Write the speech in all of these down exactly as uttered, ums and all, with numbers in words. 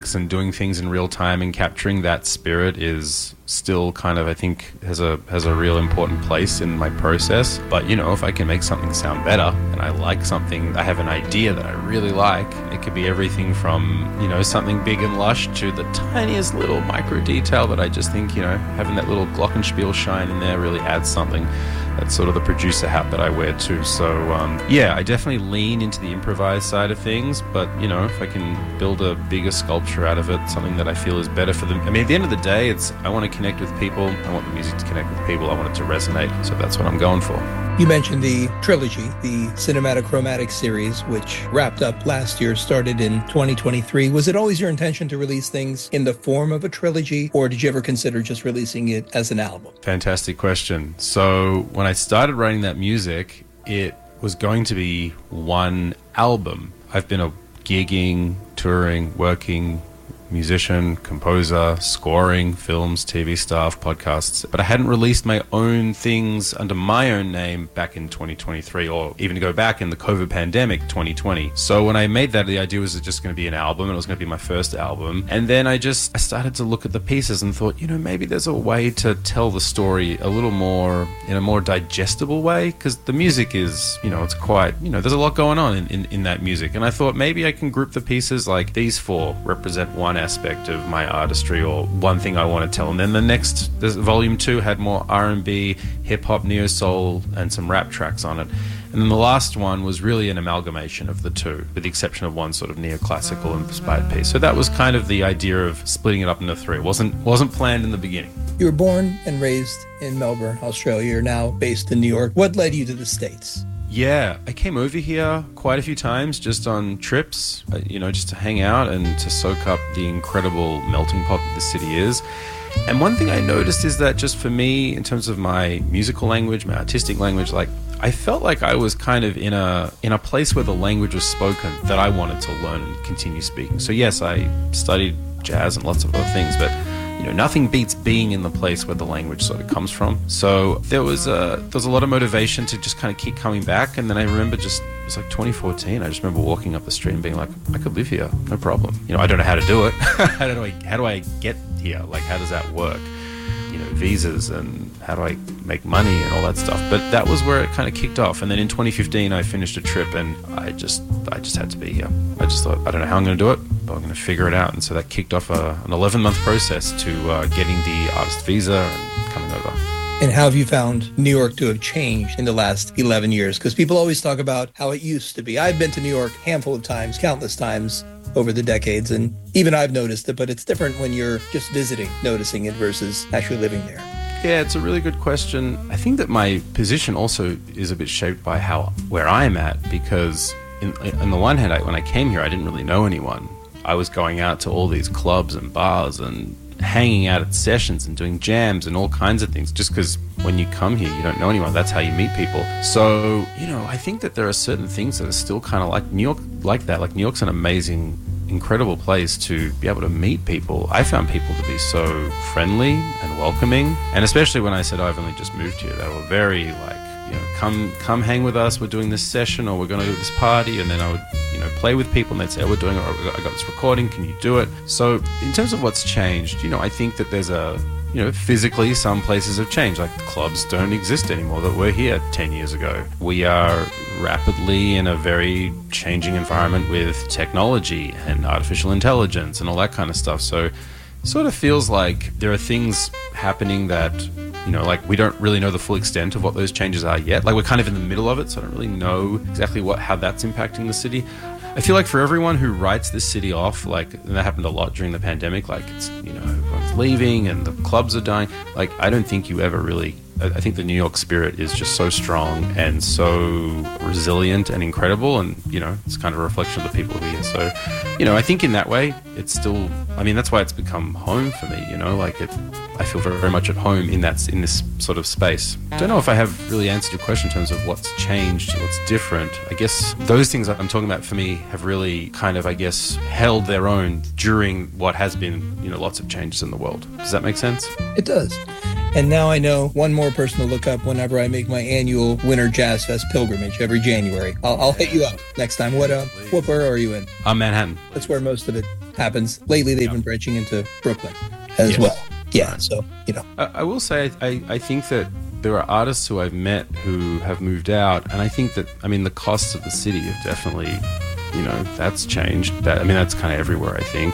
and doing things in real time and capturing that spirit is still kind of, I think, has a has a real important place in my process. But, you know, if I can make something sound better and I like something, I have an idea that I really like, it could be everything from, you know, something big and lush to the tiniest little micro detail that I just think, you know, having that little glockenspiel shine in there really adds something. That's sort of the producer hat that I wear too. So, um, yeah, I definitely lean into the improvised side of things. But, you know, if I can build a bigger sculpture out of it, something that I feel is better for them. I mean, at the end of the day, it's I want to connect with people. I want the music to connect with people. I want it to resonate. So that's what I'm going for. You mentioned the trilogy, the Cinematic Chromatic series, which wrapped up last year, started in twenty twenty-three. Was it always your intention to release things in the form of a trilogy, or did you ever consider just releasing it as an album? Fantastic question. So when I started writing that music, it was going to be one album. I've been a gigging, touring, working musician, composer, scoring, films, T V stuff, podcasts, but I hadn't released my own things under my own name back in twenty twenty-three, or even to go back in the COVID pandemic twenty twenty. So when I made that, the idea was it just going to be an album, and it was going to be my first album. And then I just I started to look at the pieces and thought, you know, maybe there's a way to tell the story a little more in a more digestible way, because the music is, you know, it's quite, you know, there's a lot going on in, in, in that music. And I thought maybe I can group the pieces, like these four represent one aspect of my artistry or one thing I want to tell. And then the next, this volume two had more R and B, hip-hop, neo-soul, and some rap tracks on it. And then the last one was really an amalgamation of the two, with the exception of one sort of neoclassical inspired piece. So that was kind of the idea of splitting it up into three. It wasn't, wasn't planned in the beginning. You were born and raised in Melbourne, Australia. You're now based in New York. What led you to the States? Yeah, I came over here quite a few times just on trips, you know, just to hang out and to soak up the incredible melting pot that the city is. And one thing I noticed is that just for me, in terms of my musical language, my artistic language, like I felt like I was kind of in a in a place where the language was spoken that I wanted to learn and continue speaking. So yes, I studied jazz and lots of other things, but you know, nothing beats being in the place where the language sort of comes from. So there was a, there was a lot of motivation to just kind of keep coming back. And then I remember just, it was like twenty fourteen, I just remember walking up the street and being like, I could live here, no problem. You know, I don't know how to do it. how do I, how do I get here? Like, how does that work? You know, visas and how do I make money and all that stuff. But that was where it kind of kicked off. And then in twenty fifteen, I finished a trip and I just, I just had to be here. I just thought, I don't know how I'm going to do it, but I'm going to figure it out. And so that kicked off a, an eleven month process to uh, getting the artist visa and coming over. And how have you found New York to have changed in the last eleven years? Because people always talk about how it used to be. I've been to New York a handful of times, countless times over the decades, and even I've noticed it, but it's different when you're just visiting, noticing it versus actually living there. Yeah, it's a really good question. I think that my position also is a bit shaped by how where I'm at, because in, on the one hand, I, when I came here, I didn't really know anyone. I was going out to all these clubs and bars and hanging out at sessions and doing jams and all kinds of things, just because when you come here, you don't know anyone. That's how you meet people. So, you know, I think that there are certain things that are still kind of like New York, like that. Like New York's an amazing, incredible place to be able to meet people. I found people to be so friendly and welcoming. And especially when I said, oh, I've only just moved here, they were very like, you know, come come hang with us, we're doing this session or we're going to do this party. And then I would, you know, play with people and they'd say, oh, we're doing it, I got this recording, can you do it? So in terms of what's changed, you know, I think that there's a, you know, physically some places have changed. Like clubs don't exist anymore that were here ten years ago. We are rapidly in a very changing environment with technology and artificial intelligence and all that kind of stuff. So it sort of feels like there are things happening that, you know, like we don't really know the full extent of what those changes are yet. Like we're kind of in the middle of it, so I don't really know exactly what how that's impacting the city. I feel like for everyone who writes this city off, like, and that happened a lot during the pandemic, like it's, you know, everyone's leaving and the clubs are dying. Like, I don't think you ever really, I think the New York spirit is just so strong and so resilient and incredible. And, you know, it's kind of a reflection of the people here. So, you know, I think in that way, it's still, I mean, that's why it's become home for me, you know, like it, I feel very, very much at home in that, in this sort of space. I don't know if I have really answered your question in terms of what's changed, what's different. I guess those things I'm talking about for me have really kind of, I guess, held their own during what has been, you know, lots of changes in the world. Does that make sense? It does. And now I know one more person to look up whenever I make my annual Winter Jazz Fest pilgrimage every January. I'll, I'll hit you up next time. What uh, what borough are you in? I'm Manhattan. That's where most of it happens. Lately, they've Yeah. been branching into Brooklyn as Yes. well. Yeah, so, you know. I, I will say, I, I think that there are artists who I've met who have moved out, and I think that, I mean, the costs of the city have definitely, you know, that's changed. That, I mean, that's kind of everywhere, I think.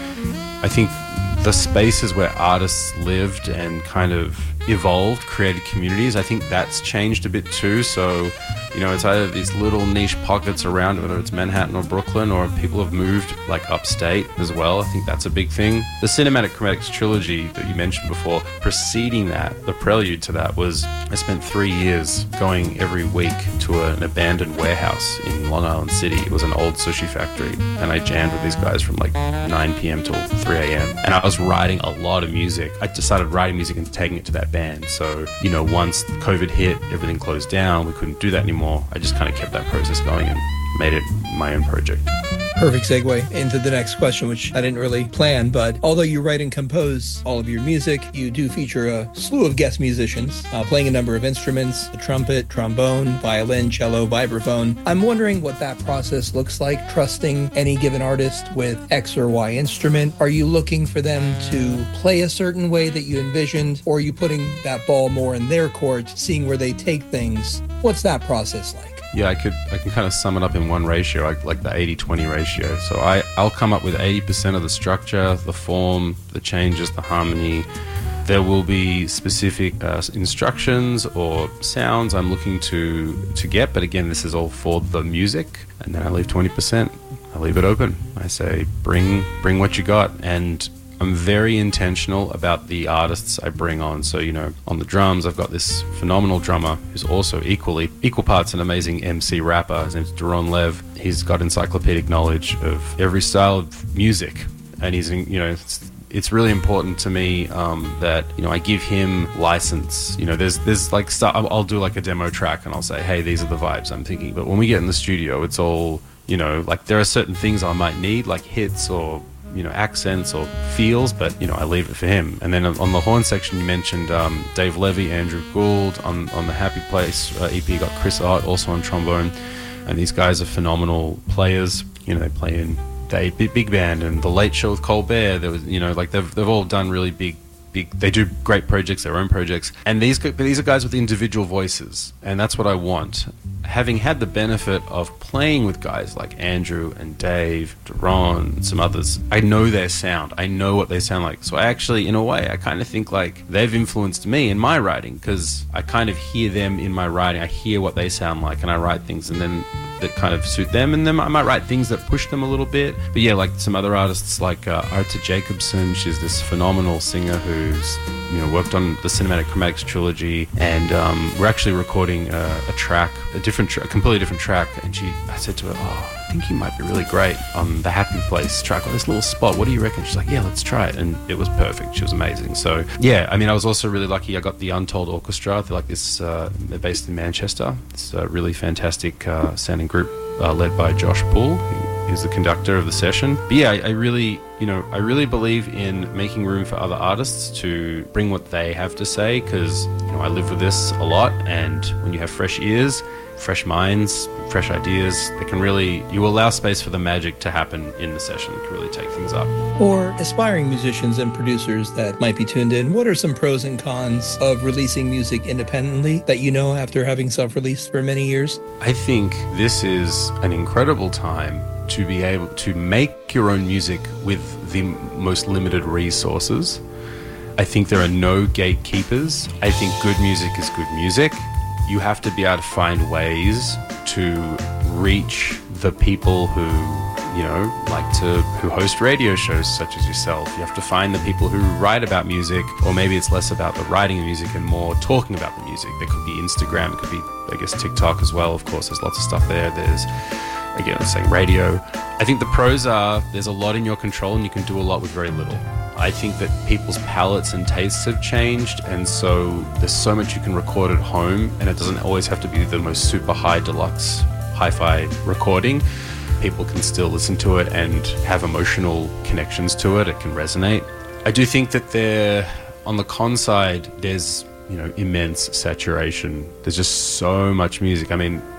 I think the spaces where artists lived and kind of evolved, created communities, I think that's changed a bit too. So, you know, it's either these little niche pockets around, whether it's Manhattan or Brooklyn, or people have moved like upstate as well. I think that's a big thing. The Cinematic Chromatics trilogy that you mentioned before, preceding that, the prelude to that was I spent three years going every week to an abandoned warehouse in Long Island City. It was an old sushi factory, and I jammed with these guys from like nine p.m. till three a.m. And I was writing a lot of music. I decided writing music and taking it to that band. So, you know, once COVID hit, everything closed down, we couldn't do that anymore. I just kind of kept that process going and made it my own project. Perfect segue into the next question, which I didn't really plan, but although you write and compose all of your music, you do feature a slew of guest musicians, uh, playing a number of instruments, the trumpet, trombone, violin, cello, vibraphone. I'm wondering what that process looks like, trusting any given artist with X or Y instrument. Are you looking for them to play a certain way that you envisioned, or are you putting that ball more in their court, seeing where they take things? What's that process like? Yeah, I could I can kind of sum it up in one ratio, like, like the eighty twenty ratio. So I, I'll come up with eighty percent of the structure, the form, the changes, the harmony. There will be specific uh, instructions or sounds I'm looking to, to get, but again, this is all for the music. And then I leave twenty percent. I leave it open. I say, bring bring what you got. And I'm very intentional about the artists I bring on. So, you know, on the drums, I've got this phenomenal drummer who's also equally, equal parts an amazing M C rapper. His name's Daron Lev. He's got encyclopedic knowledge of every style of music. And he's, you know, it's, it's really important to me um, that, you know, I give him license. You know, there's, there's like, stuff, I'll do like a demo track and I'll say, hey, these are the vibes I'm thinking. But when we get in the studio, it's all, you know, like there are certain things I might need, like hits or, you know, accents or feels, but, you know, I leave it for him. And then on the horn section, you mentioned um, Dave Levy, Andrew Gould. On, on the Happy Place uh, E P, you got Chris Ott, also on trombone. And these guys are phenomenal players. You know, they play in the big band and The Late Show with Colbert. There was, you know, like they've, they've all done really big, big, they do great projects, their own projects. And these, these are guys with individual voices. And that's what I want. Having had the benefit of playing with guys like Andrew and Dave, Daron, and some others, I know their sound. I know what they sound like. So I actually, in a way, I kind of think like they've influenced me in my writing, because I kind of hear them in my writing. I hear what they sound like, and I write things and then that kind of suit them, and then I might write things that push them a little bit. But yeah, like some other artists like uh, Arta Jacobson. She's this phenomenal singer who's, you know, worked on the Cinematic Chromatics trilogy, and um, we're actually recording a, a track, a different, tra- a completely different track. And she, I said to her, "Oh, I think you might be really great on the Happy Place track, on this little spot. What do you reckon?" She's like, "Yeah, let's try it," and it was perfect. She was amazing. So yeah, I mean, I was also really lucky. I got the Untold Orchestra. They're like this. Uh, they're based in Manchester. It's a really fantastic uh, sounding group uh, led by Josh Poole, who is the conductor of the session. But yeah, I, I really, you know, I really believe in making room for other artists to bring what they have to say, because, you know, I live with this a lot, and when you have fresh ears, fresh minds, fresh ideas, it can really, you allow space for the magic to happen in the session. It can really take things up. For aspiring musicians and producers that might be tuned in, what are some pros and cons of releasing music independently that you know after having self-released for many years? I think this is an incredible time to be able to make your own music with the most limited resources. I think there are no gatekeepers. I think good music is good music. You have to be able to find ways to reach the people who, you know, like to, who host radio shows such as yourself. You have to find the people who write about music, or maybe it's less about the writing of music and more talking about the music. There could be Instagram, it could be, I guess, TikTok as well. Of course, there's lots of stuff there. There's, again, I'm saying radio. I think the pros are there's a lot in your control and you can do a lot with very little. I think that people's palates and tastes have changed, and so there's so much you can record at home, and it doesn't always have to be the most super high deluxe hi-fi recording. People can still listen to it and have emotional connections to it. It can resonate. I do think that there, on the con side, there's, you know, immense saturation. There's just so much music. I mean,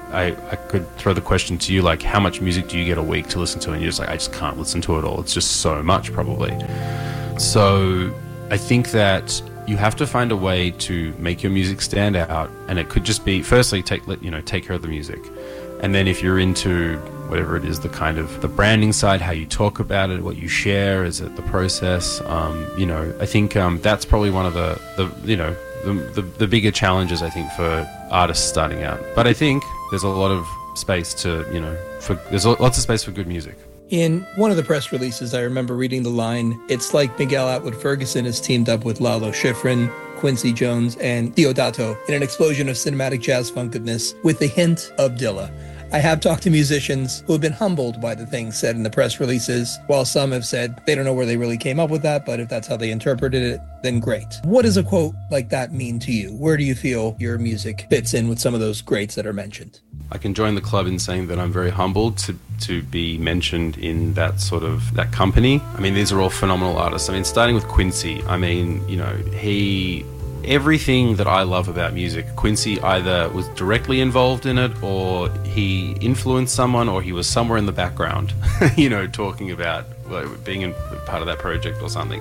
I, I could throw the question to you, like, how much music do you get a week to listen to? And you're just like, I just can't listen to it all. It's just so much, probably. So I think that you have to find a way to make your music stand out, and it could just be, firstly, take let you know take care of the music, and then if you're into whatever it is, the kind of the branding side, how you talk about it, what you share, is it the process? Um, you know, I think um, that's probably one of the, the you know the, the the bigger challenges, I think, for artists starting out. But I think there's a lot of space to you know for there's lots of space for good music. In one of the press releases, I remember reading the line, "It's like Miguel Atwood Ferguson has teamed up with Lalo Schifrin, Quincy Jones, and Deodato in an explosion of cinematic jazz funk goodness with a hint of Dilla." I have talked to musicians who have been humbled by the things said in the press releases, while some have said they don't know where they really came up with that, but if that's how they interpreted it, then great. What does a quote like that mean to you? Where do you feel your music fits in with some of those greats that are mentioned? I can join the club in saying that I'm very humbled to to be mentioned in that sort of that company. I mean, these are all phenomenal artists. I mean, starting with Quincy, I mean, you know, he... everything that I love about music, Quincy either was directly involved in it, or he influenced someone, or he was somewhere in the background, you know, talking about like, being in, part of that project or something.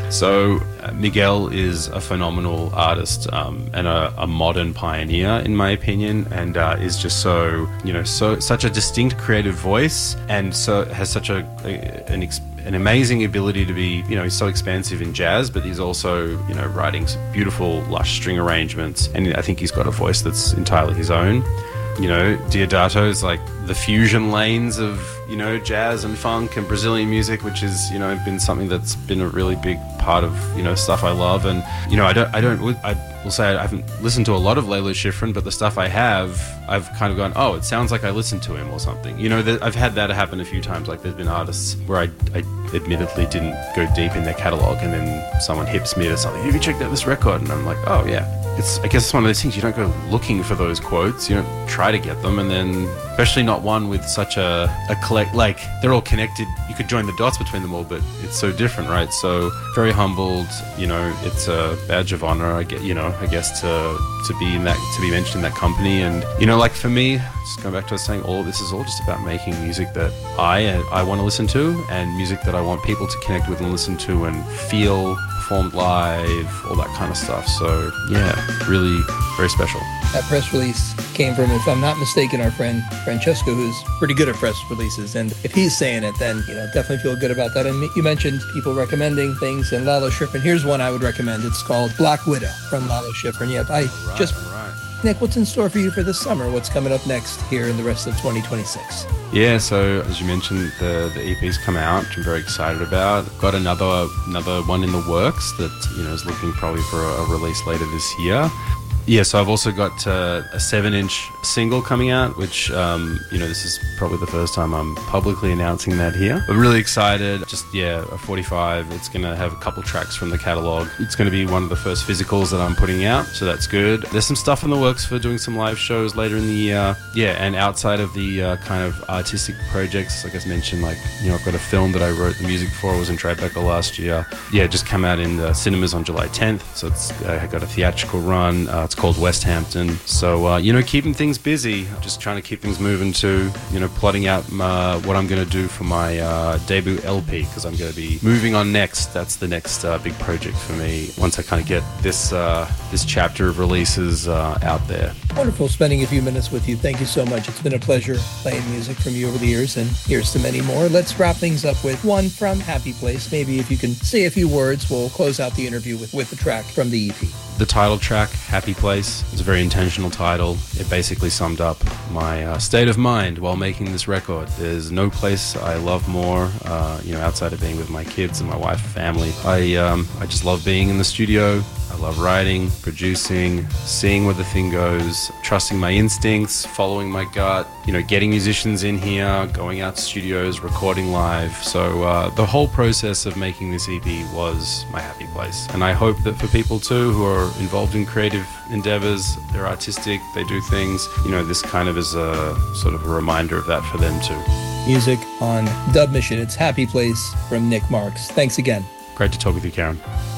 So uh, Miguel is a phenomenal artist um, and a, a modern pioneer, in my opinion, and uh, is just so, you know, so such a distinct creative voice, and so has such a, a an experience, an amazing ability to be, you know, he's so expansive in jazz, but he's also, you know, writing some beautiful, lush string arrangements. And I think he's got a voice that's entirely his own. You know, Deodato's like the fusion lanes of, you know, jazz and funk and Brazilian music, which is, you know, been something that's been a really big part of, you know, stuff I love. And, you know, I don't, I don't, I will say I haven't listened to a lot of Lalo Schifrin, but the stuff I have, I've kind of gone, oh, it sounds like I listened to him or something. You know, th- I've had that happen a few times. Like there's been artists where I, I admittedly didn't go deep in their catalog, and then someone hips me to something, have you checked out this record? And I'm like, oh yeah. It's, I guess it's one of those things, you don't go looking for those quotes, you don't try to get them, and then especially not one with such a, a collect, like they're all connected, you could join the dots between them all, but it's so different, right? So very humbled, you know, it's a badge of honor, I get, you know, I guess to to be in that, to be mentioned in that company. And, you know, like for me, just going back to what I was saying, all this is all just about making music that I, I want to listen to, and music that I want people to connect with and listen to and feel, performed live, all that kind of stuff. So yeah, really very special. That press release came from, if I'm not mistaken, our friend Francesco, who's pretty good at press releases. And if he's saying it, then, you know, definitely feel good about that. And you mentioned people recommending things, and Lalo Schifrin. Here's one I would recommend. It's called Black Widow from Lalo Schifrin. Yep, I All right, just... all right. Nick, what's in store for you for this summer? What's coming up next here in the rest of twenty twenty-six? Yeah, so as you mentioned, the the E P's come out, which I'm very excited about. Got another another one in the works that, you know, is looking probably for a, a release later this year. Yeah, so I've also got uh, a seven-inch single coming out, which, um, you know, this is probably the first time I'm publicly announcing that here. I'm really excited. Just, yeah, a forty-five. It's going to have a couple tracks from the catalogue. It's going to be one of the first physicals that I'm putting out, so that's good. There's some stuff in the works for doing some live shows later in the year. Yeah, and outside of the uh, kind of artistic projects, like I mentioned, like, you know, I've got a film that I wrote the music for. It was in Tribeca last year. Yeah, it just came out in the cinemas on July tenth, so it's uh, got a theatrical run. Uh, it's called West Hampton. So, uh, you know, keeping things busy, just trying to keep things moving too, you know, plotting out uh, what I'm going to do for my uh, debut L P, because I'm going to be moving on next. That's the next uh, big project for me once I kind of get this uh, this chapter of releases uh, out there. Wonderful spending a few minutes with you. Thank you so much. It's been a pleasure playing music from you over the years, and here's to many more. Let's wrap things up with one from Happy Place. Maybe if you can say a few words, we'll close out the interview with, with the track from the E P. The title track, Happy Place, is a very intentional title. It basically summed up my uh, state of mind while making this record. There's no place I love more, uh, you know, outside of being with my kids and my wife and family. I, um, I just love being in the studio. I love writing, producing, seeing where the thing goes, trusting my instincts, following my gut, you know, getting musicians in here, going out to studios, recording live. So uh, the whole process of making this E P was my happy place. And I hope that for people too who are involved in creative endeavors, they're artistic, they do things, you know, this kind of is a sort of a reminder of that for them too. Music on Dub Mission. It's Happy Place from Nick Marks. Thanks again. Great to talk with you, Karen.